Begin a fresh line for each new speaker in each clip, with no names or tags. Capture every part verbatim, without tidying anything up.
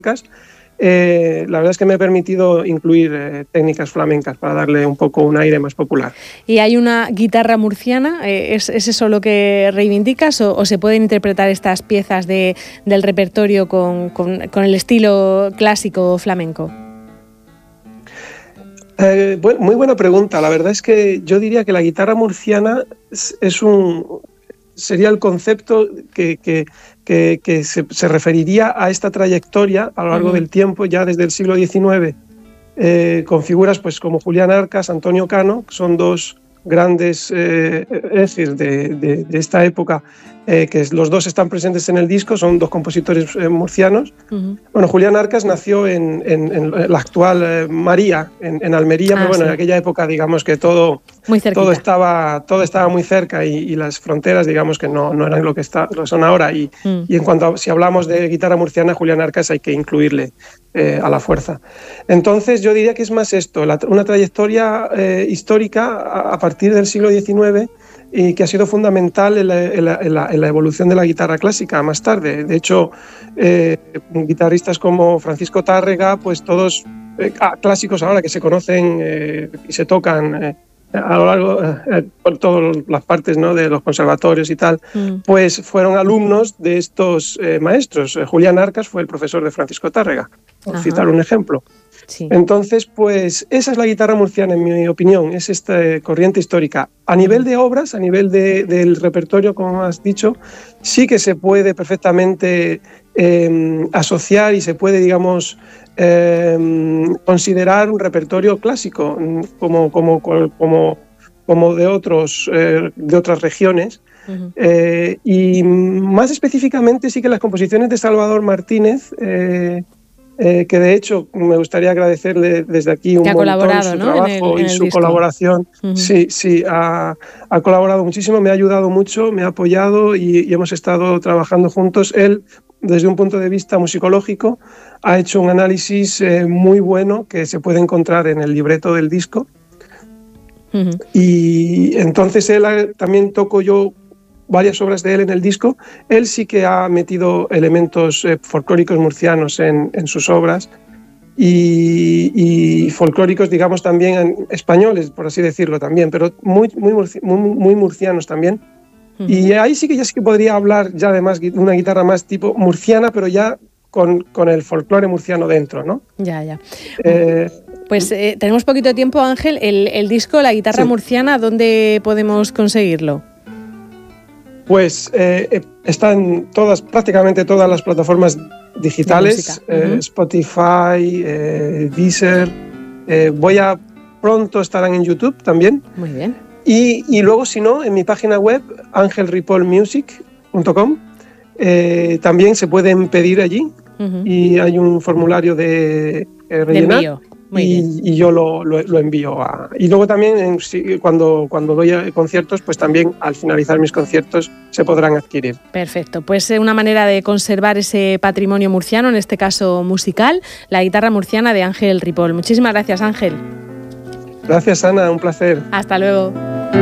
Eh, la verdad es que me ha permitido incluir eh, técnicas flamencas para darle un poco un aire más popular.
¿Y hay una guitarra murciana? Eh, ¿es, ¿Es eso lo que reivindicas o, o se pueden interpretar estas piezas de, del repertorio con, con, con el estilo clásico flamenco?
Eh, bueno, muy buena pregunta. La verdad es que yo diría que la guitarra murciana es, es un... sería el concepto que, que, que, que se, se referiría a esta trayectoria a lo largo uh-huh. del tiempo, ya desde el siglo diecinueve, eh, con figuras pues, como Julián Arcas, Antonio Cano, que son dos grandes eh, ejes de, de, de esta época, eh, que los dos están presentes en el disco, son dos compositores eh, murcianos. Uh-huh. Bueno, Julián Arcas nació en, en, en la actual eh, María, en, en Almería, ah, pero bueno, sí. en aquella época digamos que todo, todo, estaba, todo estaba muy cerca y, y las fronteras digamos que no, no eran lo que, está, lo son ahora. Y, uh-huh. y en cuanto a, si hablamos de guitarra murciana, Julián Arcas hay que incluirle eh, a la fuerza. Entonces yo diría que es más esto, la, una trayectoria eh, histórica a, a partir del siglo diecinueve, y que ha sido fundamental en la, en, la, en, la, en la evolución de la guitarra clásica más tarde. De hecho, eh, guitarristas como Francisco Tárrega, pues todos eh, clásicos ahora que se conocen eh, y se tocan eh, a lo largo eh, por todas las partes, ¿no?, de los conservatorios y tal, mm. pues fueron alumnos de estos eh, maestros. Eh, Julián Arcas fue el profesor de Francisco Tárrega, por Ajá. citar un ejemplo. Sí. Entonces, pues esa es la guitarra murciana, en mi opinión, es esta corriente histórica. A nivel de obras, a nivel de, del repertorio, como has dicho, sí que se puede perfectamente eh, asociar y se puede, digamos, eh, considerar un repertorio clásico, como, como, como, como de, otros, eh, de otras regiones. Uh-huh. Eh, y más específicamente sí que las composiciones de Salvador Martínez, eh, Eh, que de hecho me gustaría agradecerle desde aquí un montón su ¿no? trabajo en el, en y su disco. Colaboración. Uh-huh. Sí, sí, ha, ha colaborado muchísimo, me ha ayudado mucho, me ha apoyado y, y hemos estado trabajando juntos. Él, desde un punto de vista musicológico, ha hecho un análisis eh, muy bueno que se puede encontrar en el libreto del disco. Uh-huh. Y entonces él ha, también toco yo varias obras de él en el disco. Él sí que ha metido elementos eh, folclóricos murcianos en, en sus obras y, y folclóricos, digamos, también en, españoles, por así decirlo también, pero muy, muy, murci- muy, muy murcianos también. Uh-huh. Y ahí sí que ya sí que podría hablar ya de más, una guitarra más tipo murciana, pero ya con, con el folclore murciano dentro, ¿no?
Ya, ya. Eh, pues eh, tenemos poquito tiempo, Ángel. El, el disco, la guitarra sí. murciana, ¿dónde podemos conseguirlo?
Pues eh, están todas, prácticamente todas las plataformas digitales, de uh-huh. eh, Spotify, eh, Deezer. Eh, voy a pronto estarán en YouTube también.
Muy bien.
Y, y luego, si no, en mi página web, angel ripoll music punto com, eh, también se pueden pedir allí uh-huh. y hay un formulario de eh, rellenar. De envío. Muy y, bien. y yo lo, lo, lo envío a... Y luego también en, cuando, cuando doy conciertos, pues también al finalizar mis conciertos se podrán adquirir.
Perfecto, pues una manera de conservar ese patrimonio murciano, en este caso musical, la guitarra murciana de Ángel Ripoll. Muchísimas gracias, Ángel.
Gracias, Ana, un placer.
Hasta luego.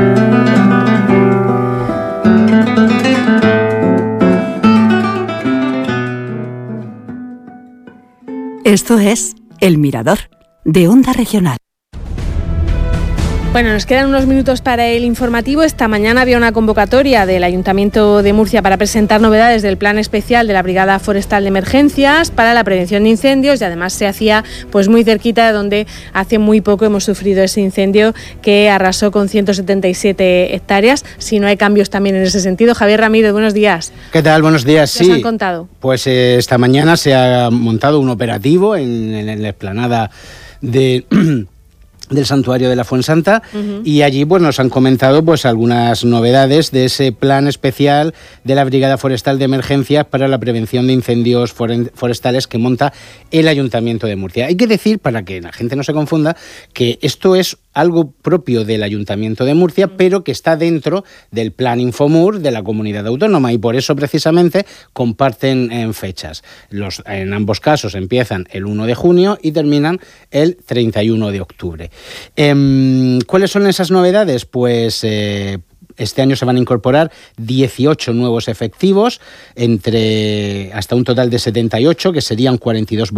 Esto es El Mirador, de Onda Regional.
Bueno, nos quedan unos minutos para el informativo. Esta mañana había una convocatoria del Ayuntamiento de Murcia para presentar novedades del plan especial de la Brigada Forestal de Emergencias para la prevención de incendios, y además se hacía pues muy cerquita de donde hace muy poco hemos sufrido ese incendio que arrasó con ciento setenta y siete hectáreas. Si no hay cambios también en ese sentido. Javier Ramírez, buenos días.
¿Qué tal? Buenos días.
¿Qué
sí.
os han contado?
Pues eh, esta mañana se ha montado un operativo en, en la explanada de... del santuario de la Fuensanta, uh-huh. y allí pues nos han comentado pues algunas novedades de ese plan especial de la Brigada Forestal de Emergencias para la prevención de incendios forestales que monta el Ayuntamiento de Murcia. Hay que decir, para que la gente no se confunda, que esto es algo propio del Ayuntamiento de Murcia, uh-huh. pero que está dentro del plan Infomur de la comunidad autónoma, y por eso precisamente comparten en fechas. Los, en ambos casos empiezan el uno de junio y terminan el treinta y uno de octubre. Eh, ¿Cuáles son esas novedades? Pues eh, Este año se van a incorporar dieciocho nuevos efectivos, entre hasta un total de setenta y ocho, que serían cuarenta y dos